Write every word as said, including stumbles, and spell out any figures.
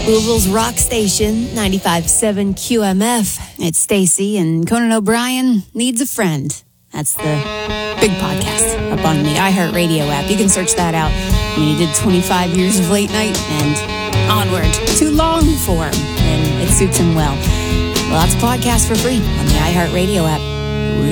Louisville's rock station, ninety-five point seven Q M F. It's Stacy, and Conan O'Brien Needs a Friend. That's the big podcast up on the iHeartRadio app. You can search that out. I mean, he did twenty-five years of late night and onward to long form, and it suits him well. Lots of podcasts for free on the iHeartRadio app.